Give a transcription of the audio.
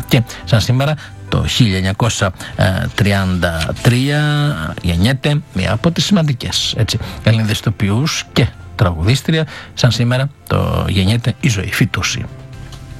Και σαν σήμερα το 1933 γεννιέται μία από τις σημαντικές Ελληνίδες ηθοποιούς και τραγουδίστρια. Σαν σήμερα γεννιέται η Ζωή Φυτούση.